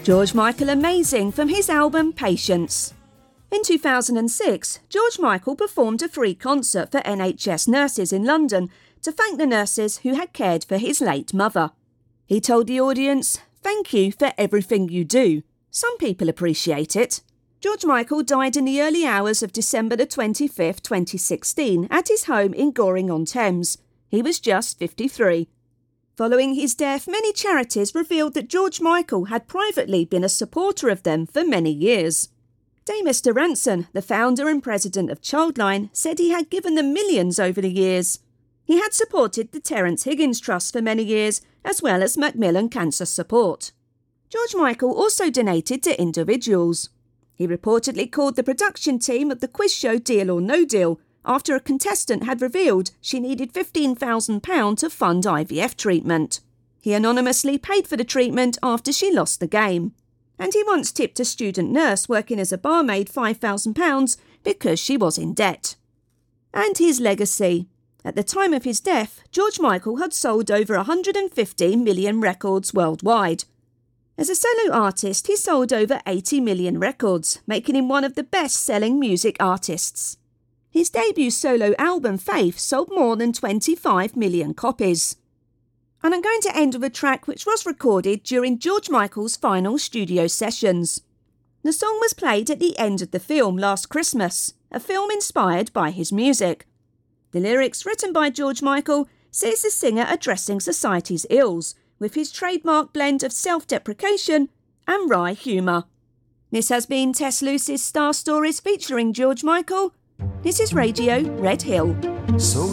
George Michael Amazing from his album Patience. In 2006, George Michael performed a free concert for NHS nurses in London to thank the nurses who had cared for his late mother. He told the audience, "Thank you for everything you do. Some people appreciate it." George Michael died in the early hours of December the 25th, 2016 at his home in Goring-on-Thames. He was just 53. Following his death, many charities revealed that George Michael had privately been a supporter of them for many years. Dame Esther Rantzen, the founder and president of Childline, said he had given them millions over the years. He had supported the Terence Higgins Trust for many years, as well as Macmillan Cancer Support. George Michael also donated to individuals. He reportedly called the production team of the quiz show Deal or No Deal after a contestant had revealed she needed £15,000 to fund IVF treatment. He anonymously paid for the treatment after she lost the game. And he once tipped a student nurse working as a barmaid £5,000 because she was in debt. And his legacy. At the time of his death, George Michael had sold over 150 million records worldwide. As a solo artist, he sold over 80 million records, making him one of the best-selling music artists. His debut solo album, Faith, sold more than 25 million copies. And I'm going to end with a track which was recorded during George Michael's final studio sessions. The song was played at the end of the film Last Christmas, a film inspired by his music. The lyrics, written by George Michael, sees the singer addressing society's ills with his trademark blend of self-deprecation and wry humour. This has been Tess Luce's Star Stories featuring George Michael. This is Radio Red Hill. So